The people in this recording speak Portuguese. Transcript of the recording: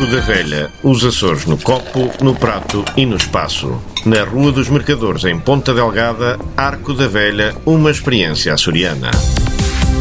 Arco da Velha, os Açores no copo, no prato e no espaço. Na Rua dos Mercadores, em Ponta Delgada, Arco da Velha, uma experiência açoriana.